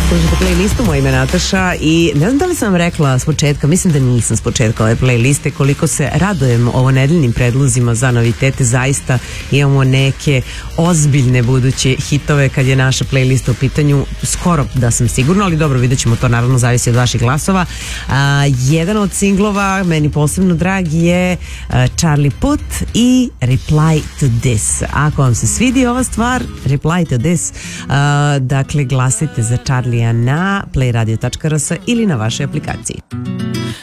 Slušajte playlistu, moje ime Nataša i ne znam da li sam vam rekla s početka, mislim da nisam s početka ove playliste, koliko se radujem ovo nedeljnim predlozima za novitete. Zaista imamo neke ozbiljne buduće hitove kad je naša playlista u pitanju, skoro da sam sigurna, ali dobro, vidjet ćemo to, naravno zavisi od vaših glasova. Jedan od singlova, meni posebno drag, je Charlie Puth i Reply to This. Ako vam se svidi ova stvar, Reply to This, dakle glasajte za Charlija na playradio.rs ili na vašoj aplikaciji.